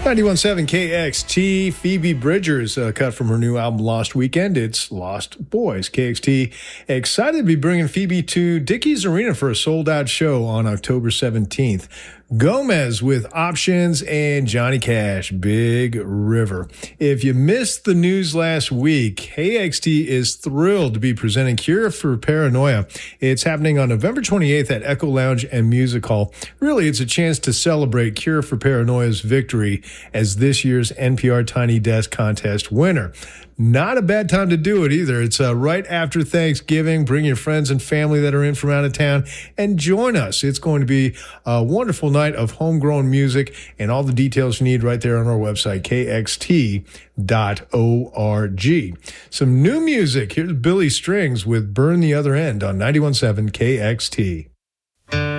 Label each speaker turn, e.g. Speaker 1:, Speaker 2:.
Speaker 1: 91.7 KXT, Phoebe Bridgers, cut from her new album Lost Weekend. It's Lost Boys. KXT excited to be bringing Phoebe to Dickies Arena for a sold-out show on October 17th. Gomez with Options and Johnny Cash, Big River. If you missed the news last week, KXT is thrilled to be presenting Cure for Paranoia. It's happening on November 28th at Echo Lounge and Music Hall. Really, it's a chance to celebrate Cure for Paranoia's victory as this year's NPR Tiny Desk Contest winner. Not a bad time to do it either. It's right after Thanksgiving. Bring your friends and family that are in from out of town and join us. It's going to be a wonderful night of homegrown music, and all the details you need right there on our website, kxt.org. Some new music. Here's Billy Strings with Burn the Other End on 91.7 KXT.